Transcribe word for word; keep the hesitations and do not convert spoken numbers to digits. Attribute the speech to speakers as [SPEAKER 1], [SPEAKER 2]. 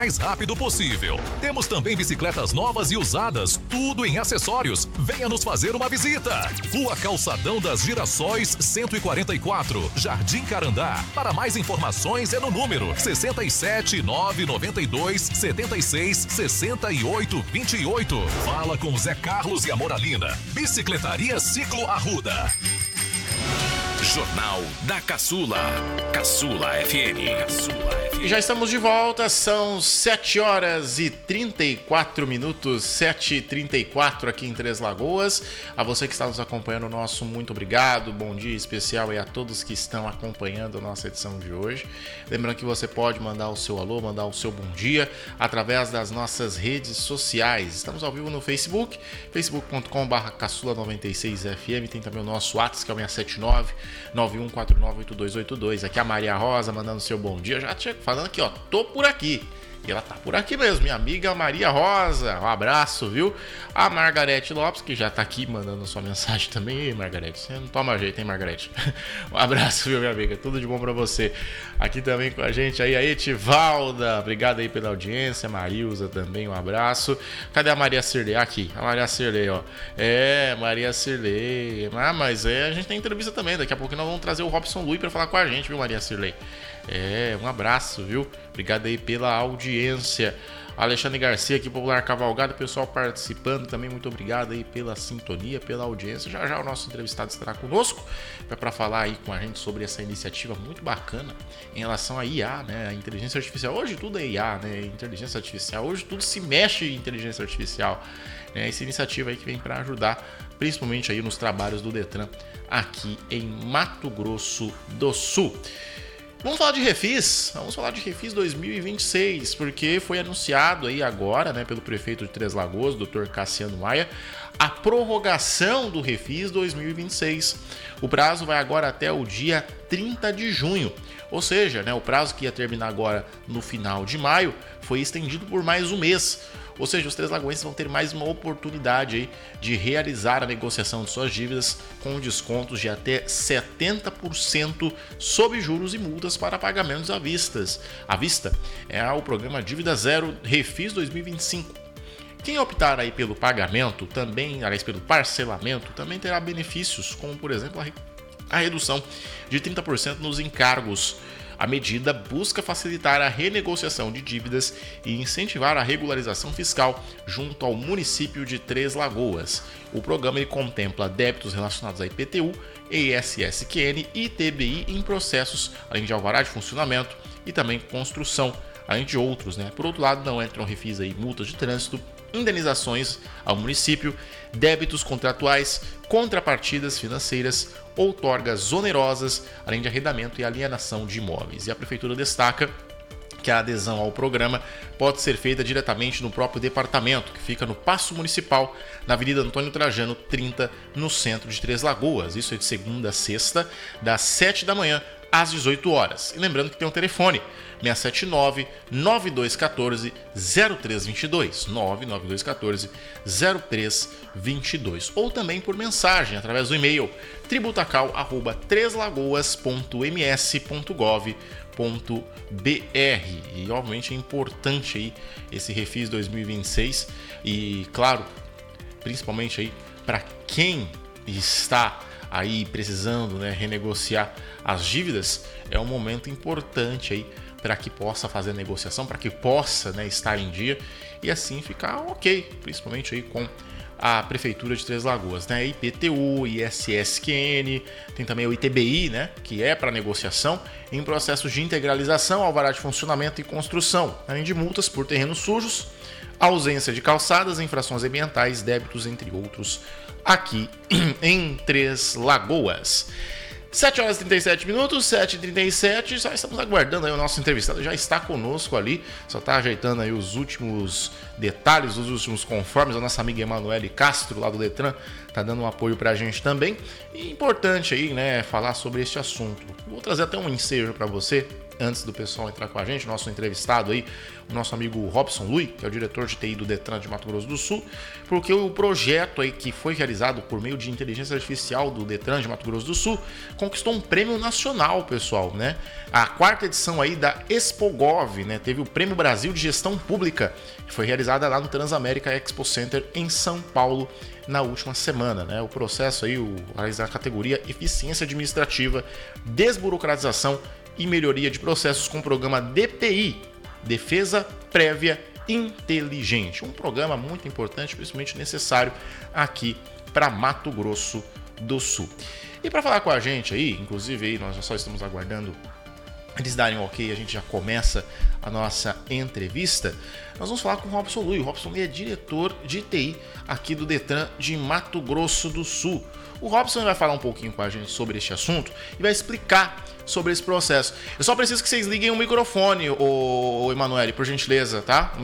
[SPEAKER 1] mais rápido possível. Temos também bicicletas novas e usadas, tudo em acessórios. Venha nos fazer uma visita. Rua Calçadão das Girassóis, cento e quarenta e quatro, Jardim Carandá. Para mais informações é no número sessenta e sete, nove noventa e dois, setenta e seis, sessenta e oito, vinte e oito. Fala com Zé Carlos e a Moralina. Bicicletaria Ciclo Arruda.
[SPEAKER 2] Jornal da Caçula. Caçula F M. Caçula F M.
[SPEAKER 3] E já estamos de volta, são sete horas e trinta e quatro minutos, sete e trinta e quatro aqui em Três Lagoas. A você que está nos acompanhando, nosso muito obrigado, bom dia especial e a todos que estão acompanhando a nossa edição de hoje. Lembrando que você pode mandar o seu alô, mandar o seu bom dia através das nossas redes sociais. Estamos ao vivo no Facebook, facebook ponto com barra caçula noventa e seis F M, tem também o nosso WhatsApp, que é o seis sete nove, nove um quatro nove, oito dois oito dois. Aqui a Maria Rosa mandando seu bom dia, já tinha falando aqui, ó, tô por aqui. E ela tá por aqui mesmo, minha amiga Maria Rosa. Um abraço, viu? A Margarete Lopes, que já tá aqui mandando sua mensagem também. Ei, Margarete, você não toma jeito, hein, Margarete? Um abraço, viu, minha amiga? Tudo de bom pra você. Aqui também com a gente aí, a Etivalda. Obrigado aí pela audiência. Marilza também, um abraço. Cadê a Maria Cirlei? Aqui, a Maria Cirlei, ó. É, Maria Cirlei. Ah, mas é, a gente tem entrevista também. Daqui a pouco nós vamos trazer o Robson Lui pra falar com a gente, viu, Maria Cirlei? É, um abraço, viu? Obrigado aí pela audiência. Alexandre Garcia aqui, Popular Cavalgado, pessoal participando também, muito obrigado aí pela sintonia, pela audiência. Já já o nosso entrevistado estará conosco para falar aí com a gente sobre essa iniciativa muito bacana em relação a I A, né? A inteligência artificial. Hoje tudo é I A, né? Inteligência artificial. Hoje tudo se mexe em inteligência artificial. Né? Essa iniciativa aí que vem para ajudar, principalmente aí nos trabalhos do Detran aqui em Mato Grosso do Sul. Vamos falar de Refis, vamos falar de Refis dois mil e vinte e seis, porque foi anunciado aí agora, né, pelo prefeito de Três Lagoas, doutor Cassiano Maia, a prorrogação do Refis dois mil e vinte e seis. O prazo vai agora até o dia trinta de junho, ou seja, né, o prazo que ia terminar agora no final de maio foi estendido por mais um mês. Ou seja, os Três Lagoenses vão ter mais uma oportunidade aí de realizar a negociação de suas dívidas com descontos de até setenta por cento sob juros e multas para pagamentos à vista. À vista é o programa Dívida Zero Refis dois mil e vinte e cinco. Quem optar aí pelo pagamento, também, aliás, pelo parcelamento, também terá benefícios, como por exemplo a, re... a redução de trinta por cento nos encargos. A medida busca facilitar a renegociação de dívidas e incentivar a regularização fiscal junto ao município de Três Lagoas. O programa ele contempla débitos relacionados a I P T U, I S S Q N e I T B I em processos, além de alvará de funcionamento e também construção, além de outros, né? Por outro lado, não entram refis aí multas de trânsito, indenizações ao município, débitos contratuais, contrapartidas financeiras, outorgas onerosas, além de arrendamento e alienação de imóveis. E a Prefeitura destaca que a adesão ao programa pode ser feita diretamente no próprio departamento, que fica no Paço Municipal, na Avenida Antônio Trajano, trinta, no centro de Três Lagoas. Isso é de segunda a sexta, das sete da manhã às dezoito horas. E lembrando que tem um telefone, seis sete nove, nove dois um quatro, zero três dois dois, nove nove dois um quatro, zero três dois dois, ou também por mensagem através do e-mail tributacal arroba três lagoas ponto m s ponto gov ponto b r. E obviamente é importante aí esse Refis dois mil e vinte e seis e, claro, principalmente aí para quem está aí precisando, né, renegociar as dívidas, é um momento importante aí para que possa fazer a negociação, para que possa, né, estar em dia e assim ficar ok, principalmente aí com a Prefeitura de Três Lagoas, né? I P T U, I S S Q N, tem também o I T B I, né, que é para negociação, em processos de integralização, alvará de funcionamento e construção, além de multas por terrenos sujos, ausência de calçadas, infrações ambientais, débitos, entre outros, aqui em Três Lagoas. sete horas e trinta e sete minutos, sete e trinta e sete, só estamos aguardando aí o nosso entrevistado, já está conosco ali, só está ajeitando aí os últimos detalhes, os últimos conformes, a nossa amiga Emanuele Castro, lá do Detran, está dando um apoio para a gente também, e importante aí, né, falar sobre este assunto. Vou trazer até um ensejo para você, antes do pessoal entrar com a gente, nosso entrevistado aí, o nosso amigo Robson Lui, que é o diretor de T I do Detran de Mato Grosso do Sul, porque o projeto aí que foi realizado por meio de inteligência artificial do Detran de Mato Grosso do Sul conquistou um prêmio nacional, pessoal, né? A quarta edição aí da Expogov, né? Teve o Prêmio Brasil de Gestão Pública, que foi realizada lá no Transamérica Expo Center em São Paulo na última semana, né? O processo aí, o, a categoria Eficiência Administrativa, Desburocratização e Melhoria de Processos com o programa D P I, Defesa Prévia Inteligente. Um programa muito importante, principalmente necessário aqui para Mato Grosso do Sul. E para falar com a gente aí, inclusive aí nós já só estamos aguardando eles darem um ok, a gente já começa a nossa entrevista. Nós vamos falar com o Robson Lui. O Robson Lui é diretor de T I aqui do Detran de Mato Grosso do Sul. O Robson vai falar um pouquinho com a gente sobre este assunto e vai explicar sobre esse processo. Eu só preciso que vocês liguem o microfone, ô Emanuele, por gentileza, tá?